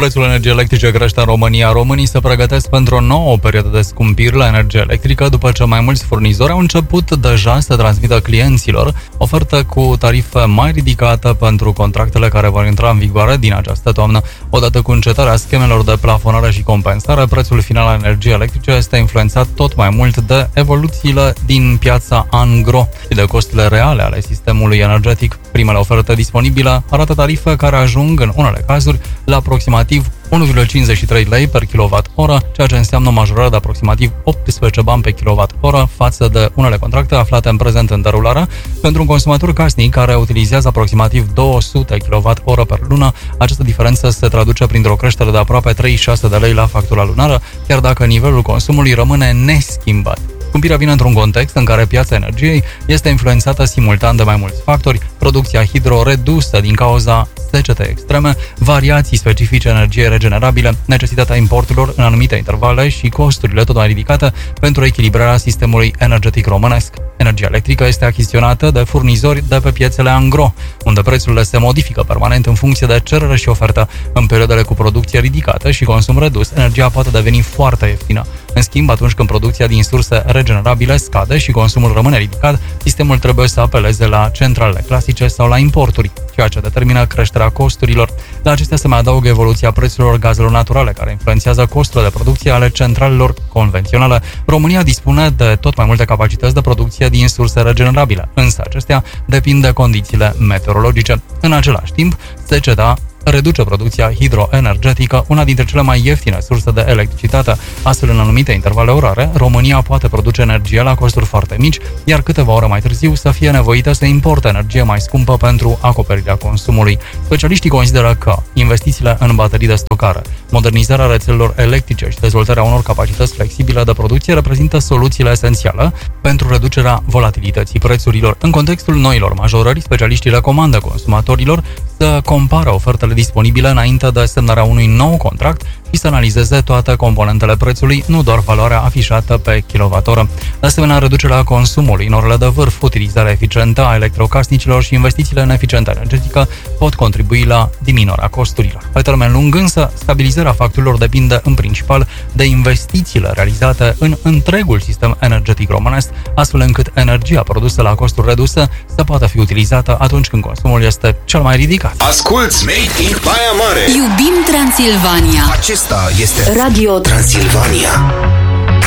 Prețul energiei electrice crește în România. Românii se pregătesc pentru o nouă perioadă de scumpiri la energie electrică după ce mai mulți furnizori au început deja să transmită clienților ofertă cu tarife mai ridicate pentru contractele care vor intra în vigoare din această toamnă. Odată cu încetarea schemelor de plafonare și compensare, prețul final al energiei electrice este influențat tot mai mult de evoluțiile din piața Angro și de costurile reale ale sistemului energetic. Primele oferte disponibile arată tarife care ajung în unele cazuri la aproximativ 1,53 lei per kWh, ceea ce înseamnă o majorare de aproximativ 18 bani pe kWh față de unele contracte aflate în prezent în derulare. Pentru un consumator casnic care utilizează aproximativ 200 kWh per lună, această diferență se traduce printr-o creștere de aproape 36 de lei la factura lunară, chiar dacă nivelul consumului rămâne neschimbat. Scumpirea vine într-un context în care piața energiei este influențată simultan de mai mulți factori: producția hidro redusă din cauza secetei extreme, variații specifice energiei regenerabile, necesitatea importurilor în anumite intervale și costurile tot mai ridicate pentru echilibrarea sistemului energetic românesc. Energia electrică este achiziționată de furnizori de pe piețele Angro, unde prețurile se modifică permanent în funcție de cerere și ofertă. În perioadele cu producție ridicată și consum redus, energia poate deveni foarte ieftină. În schimb, atunci când producția din surse regenerabile scade și consumul rămâne ridicat, sistemul trebuie să apeleze la centralele clasice sau la importuri, ceea ce determină creșterea costurilor. La acestea se mai adaugă evoluția prețurilor gazelor naturale, care influențează costurile de producție ale centralelor convenționale. România dispune de tot mai multe capacități de producție din surse regenerabile, însă acestea depind de condițiile meteorologice. În același timp, seceta reduce producția hidroenergetică, una dintre cele mai ieftine surse de electricitate. Astfel, în anumite intervale orare, România poate produce energie la costuri foarte mici, iar câteva ore mai târziu să fie nevoită să importe energie mai scumpă pentru acoperirea consumului. Specialiștii consideră că investițiile în baterii de stocare, modernizarea rețelelor electrice și dezvoltarea unor capacități flexibile de producție reprezintă soluțiile esențiale pentru reducerea volatilității prețurilor. În contextul noilor majorări, specialiștii recomandă consumatorilor să compare ofertele disponibile înainte de semnarea unui nou contract și să analizeze toate componentele prețului, nu doar valoarea afișată pe kilowattoră. De asemenea, reducerea consumului în orele de vârf, utilizarea eficientă a electrocasnicilor și investițiile în eficiență energetică pot contribui la diminuarea costurilor. Pe termen lung, însă, stabilizarea facturilor depinde în principal de investițiile realizate în întregul sistem energetic românesc, astfel încât energia produsă la costuri reduse să poată fi utilizată atunci când consumul este cel mai ridicat. Asculți Made in Baia Mare! Iubim Transilvania! Acesta este Radio Transilvania.